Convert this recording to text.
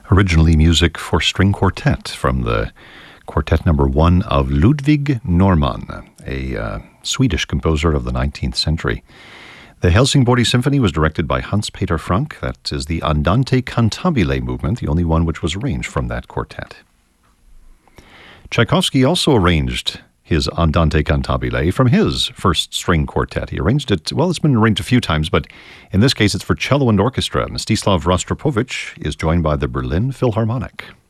Originally music for string quartet from the Quartet Number 1 of Ludwig Norman, a Swedish composer of the 19th century. The Helsingborg Symphony was directed by Hans-Peter Frank. That is the Andante Cantabile movement, the only one which was arranged from that quartet. Tchaikovsky also arranged his Andante Cantabile from his first string quartet. He arranged it, well, it's been arranged a few times, but in this case it's for cello and orchestra. Mstislav Rostropovich is joined by the Berlin Philharmonic.